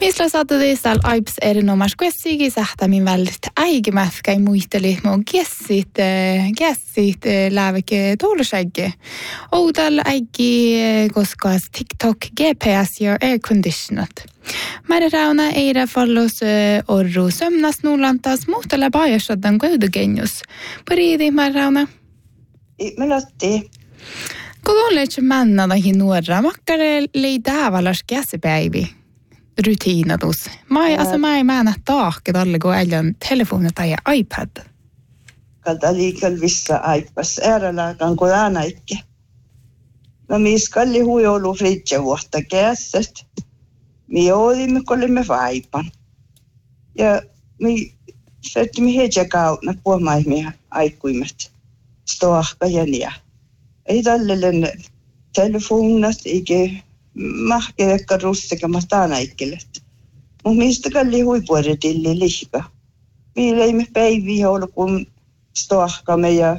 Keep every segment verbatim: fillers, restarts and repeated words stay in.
Misla saatadisal aips erinomas kuessiigi sähtämin välistä äigimätkäi muisteli mun kessit kessit läväke tuolussägge. Oudal äigi koska TikTok G P S ja air conditionat. Määrärauna eira fallos orru sömnas nulantas muhtala bajasaddan goudugenius. Pariidi määrärauna? Melatti. Kun olet männadahin nuorra, makkare leidäävalas käsipäivi. Rutiinatus. Mai alltså mai määnä taakka tälle kun äljän telefoni tai iPad. Kalta liikal vissa iPads äärälaakan kun äänäikke. No mis kalli huijolu fridge vuotta kässet. Mi oodimme kollimme vaipan. Ja mi sättimme heitä kautta puhmaimia aikuimet. Stoahka ja niä. Ei tälle telefonat eikä mahkeekka russika mahtaan aikkelet. Mut mistä kalli huipuoretilli lihka. Miileimme päiviä ollut kun stoahkamme ja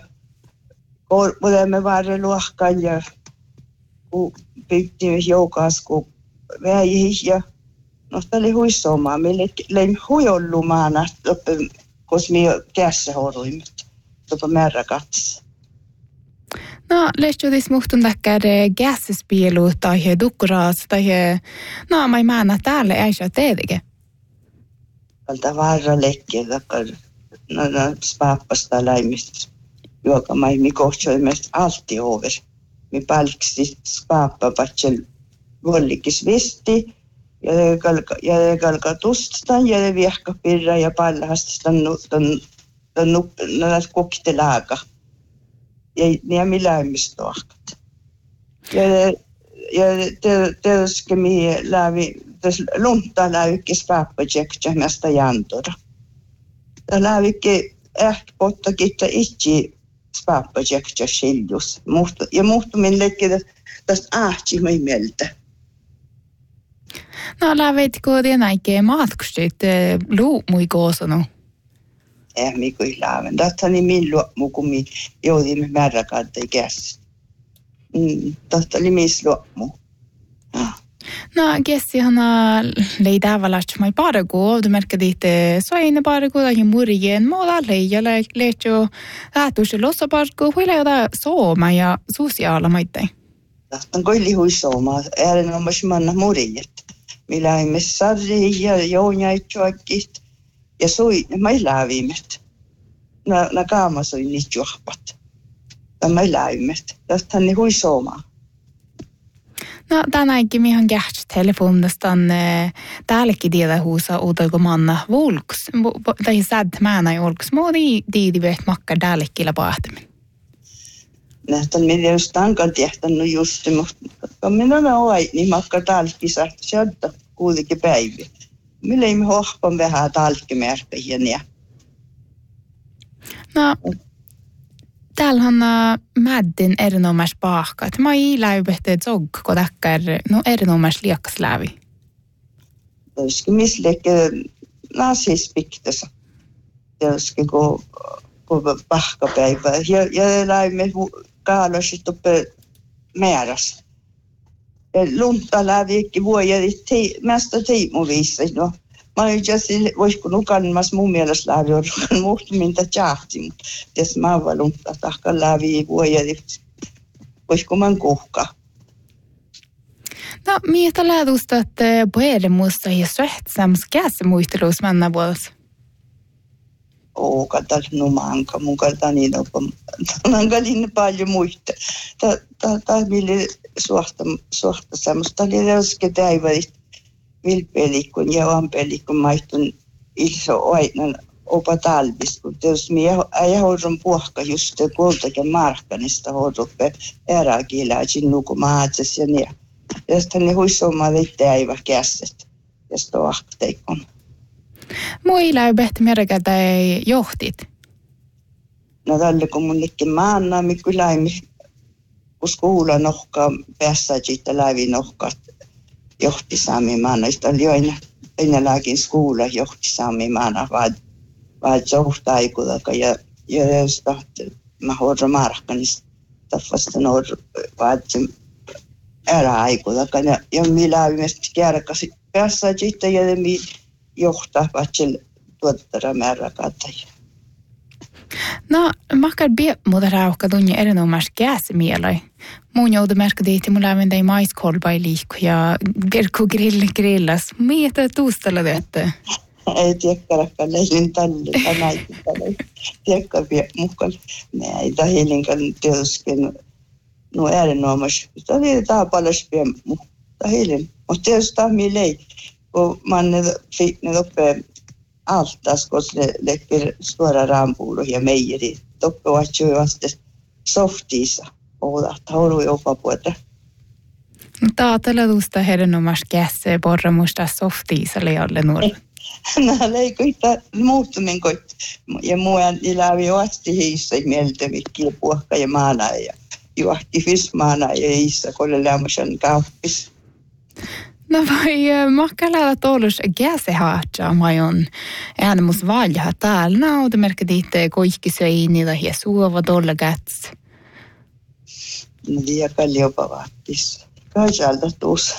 olemme vaare luokkaan ja kun pyyttimme joukas kun väihin ja no tälle huissomaan. Meille leimme huijollumaana loppen kos me kässä horuimet. Loppen määrä katsa. No, lehtjodis muhtun täkkär gässispielu tai dukkuraas tai no, mä määnä täällä ei saa teedige. Kalta varra lekkiä takkar no, no, spappasta läimistä. Joka mä mi kohtsoimme alti over. Mi palksti spappa patsel vollikis visti ja kalka ja kalka tustan ja viehka pirra ja pallahasta ton ton nup näs koktelaaga. Ja ne miläimistoahkat. Ja ja te teske mi lävi des lunta lävikis pappajekja mesta jantora. Ta lävikki ehkä pottakitta itse pappajekja shiljus. Muhtu ja muhtu min lekki tästä ahti mai mieltä. No lävit kuitenkin aike matkustit luu mui koosonu. Eh, mi kui laaven. Tahtani min luokmu, kun mi joudimme määräkautta ikässä. Mm, tahtani mis luokmu. No, kessi hana leidäävalast mai pargu, du märkadit soine pargu, tai murjen muuta leijalla, lehtjo lähtuisi lossa pargu, huilla jota sooma ja sosiaala maittain. Tahtan koili hui sooma, äärenomas manna murjet. Mi läimme sarri ja jounjaitsuakit. Ja sui, mä lävimet. Nä, nä kaamasoi niitä juhpat. Tämä lävimet. Tästä ne hui soomaa. No, tänäänkin mihan kähtsi telefonista täälläkin tiedä huusa uudelko manna volks. Tai säd määnä volks. Muodi tiidi veht makka täälläkin läpahtimin. Nähtän minä just tankan tehtänyt just, mutta minä olen niin makka täälläkin saada sieltä kuitenkin päiviä. Millä ei me hohpan vähän talkkimärkkiä niä. No, täällähän mäddin erinomas paahkat. Mä ei läypähtee zog, kun täkkär no erinomas liakas lävi. Toiski misleikki naasis piktasa. Toiski kun pahkapäivä. Ja, ja läimme kaalasit uppe määrässä. Lunta läviikki vuojarit mästä tiimuviissa. No, mä olin just voisiko nukanmas mun mielestä lävi on muhtu mintä tjahti, mutta tässä mä olen lunta tahkan lävi vuojarit. Voisiko mä kuhka? No, mitä lähtusta, että puhelimusta ja söhtsams käsi muistelus mennä vuodessa? Oo, katal numanka, mun kalta niin on. Nankalin paljon muista. Tämä mille suhta suhta semmoista oli rauske täivärit vilpelikun ja ampelikun maitun iso aina opa talvis, kun jos minä ei hoidon puhka just kultakin markkanista hoidoppe eräkiläisin nukumaatses ja niin. Ja sitten ne huissomaan täivä kässet ja sitten ahteikon. Moi läybehti merkältä ei johtit? No tälle kun mun ikki maanna, mi kyläimi, kun kuulla nohkaa päässä, että läivi nohkaa johti saami maana. Sitä oli aina, aina lääkin skuulla johti saami maana, vaan vaan johtaa ikudaka. Ja, ja jos tahti, mä hoidon markkanista, taffasta noin, vaan ära aikudakan ja, ja millä ymmärsti kärkäsi päässä sitten ja mi johtaa vatsil tuottara määrä kattaja. No, makar be muuta rauhka tunnia erinomaisesti käsimielai. Mun joudu merkadiitti mun lämmin tei maiskolbai liikku ja gerku grill grillas. Mitä tuustella teette? Ei tiekkarakkaan leilin talli, tänäikin talli. Tiekka vie mukaan. Näitä hiilinkään tietystikin no erinomaisesti. Tämä oli tämä paljon vie mukaan. Hiilin. Mutta tietysti tämä milei, kun man ne oppee altas, kun se lekkir suora rampuulu ja meijeri. Toppe vatsui vasta softiisa. Oda, taulu joka puolta. Tämä tällä tuosta erinomaisesti käsee porra muista softiisa lejalle nuorille. Nämä leikoita muuttuminen koit. Ja muun elävi vasti hiissä mieltä mikkiä puhka ja maana ja juohti fismaana ja hiissä, kun lämmösen kauppis. No vai makkalailla toulus käse haatsaa majon äänemus valja täällä. Nauta merkadiitte koikki söini ja suova tolla käts. No liikaa jopa vaattis. Kaikalta tuossa.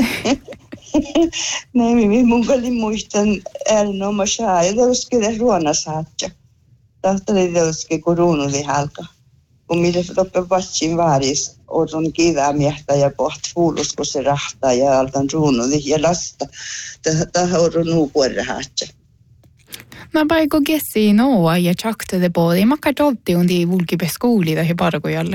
Näin, mun kalli muistan erinomaisesti ja tietysti ruonasaatja. Tahtali tietysti kun ruunuli halka. Kun mille toppe vatsin vaaris, oon kivämiehtä ja poht fuulus, kun se rahtaa ja altan ruunuli ja lasta. Tähän on nuupuerra haatja. No paiko kessi noa ja tjaktade poodi. Makka tolti undi vulkipe skoulida ja parkojalle.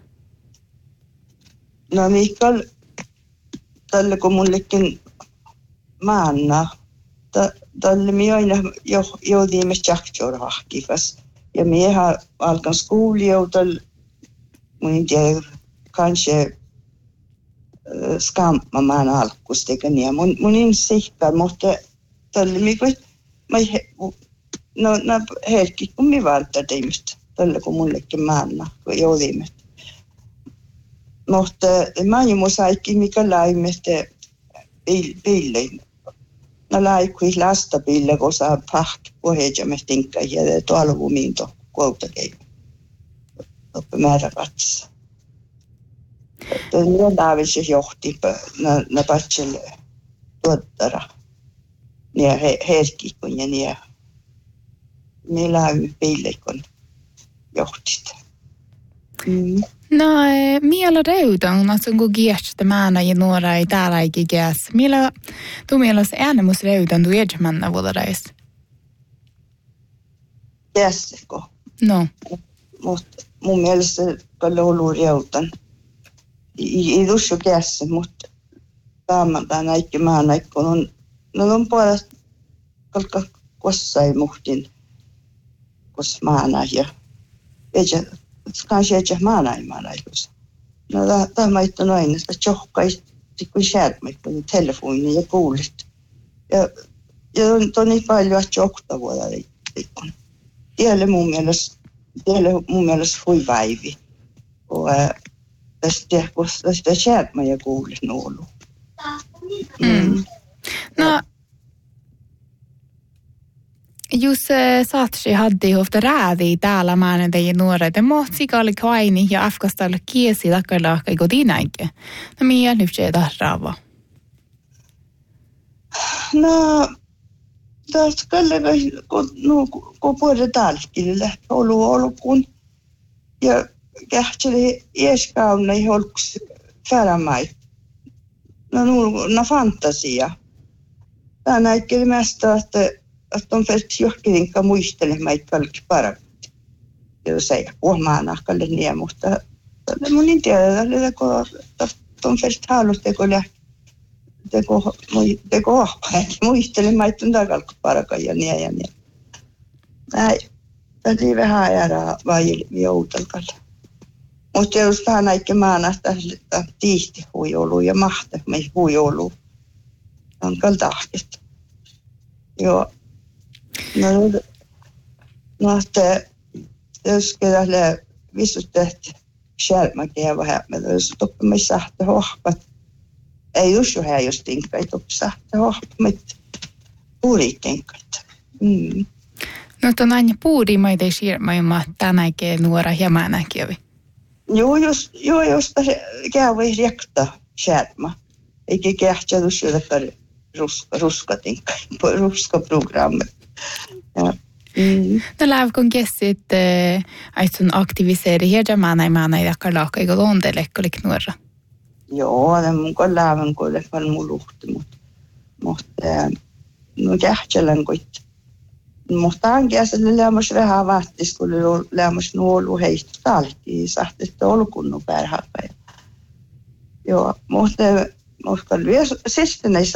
No Mikael, tälle kun mullekin maanna, tälle minä aina joudimme tjaktjorahkifas. Ja minä alkan skoulioutalla, mun en tiedä, kanske skammamaan alkustekan. Ja mun, mun en sihkaa, mutta tälle minä, no, no herkki, kun minä valtaa teimistä, tälle kun mullekin maanna, kun joudimme. Mutta mä en muistaisi, mikä laimette bilein. No laikui lasta bille, kun saa pahki pohjaamme tinkkaa ja tuolla miinto koutakeilla. Toppe määrä katsa. Tämä laavisi johti na patselle tuottara. Ja herkikon ja niin. Me laimme bille, kun johtit. Mm. No, millä reudan, että kun kiehtä määnä ja nuora ei täällä eikä kies. Millä tu mielestä äänemus reudan tu edmännä vuodareis? Kiessäkö? No. Mutta mun mielestä kalle ollut reudan. Ei tuossa kiessä, mutta taamantaan äikki määnä, kun on, no on puolesta kalka kossain muhtin, kos määnä ja eikä kanske ei maana ei maana ilusa. No tämä ei ole noin, että tjohkaisi kun skärmit på telefonin ja kuulit. Ja, ja on, on niin paljon, että tjohta vuoda liikkun. Tielle mun mielestä, tielle mun mielestä hui päivi. Och tästä, kun tästä skärmä ja kuulit nuolu. Mm. No, jos saatsi haddi hofta räädi täällä maana teidän nuoret, ja mohtsika oli kaini ja afkastalla kiesi takalla kai kotinäinkin. No mikä nyt se tarraava? No, tästä kallega, kun kun puhutaan talkille, olu olu kun ja kähtseli iäskauna ei holks färämai. No, no fantasia. Tämä näikkeli mästä, että että on fälti johkirinka muistelemaan, että kaikki parakti. Ja se ei huomaan ahkalle niin, mutta mun en tiedä, että on fälti halunnut tekoilla teko ahpaa, että muistelemaan, että on takalkki parakan ja niin ja niin. Näin, täytyy vähän jäädä vai joutalkalle. Mutta jos vähän näikin maana, että tiihti huijoulu ja mahti mei huijoulu. On kaltaahkista. Joo. No, no että jos kerällä vissut tehty skärmäkeä vähän, mutta jos toppimai sahte hohpat, ei just jo här just tinkka, ei toppi sahte hohpat, puuri tinkkat. Mm. No on aina puuri maita skärmäjumma tänäkin nuora ja määnäkin. Joo, jos, joo, jos se käy riekta skärma. Eikä kähtsä tuossa ruska, ruskatinka, ruskaprogrammet. Ja. Mm. No lävkon kessit aitsun aktiviseri hiedä maanai maanai jakar laaka eikä luontelekkolik nuora. Joo, det mun kun lävän kun on mun luhti, mutta mutta no kähtsälän koit. Mutta ankeaselle lämmäs vähän vahtis, kun lämmäs nuolu heistä talki, sahti tolkunnu pärhäpä. Joo, mutta mutta vielä sitten näissä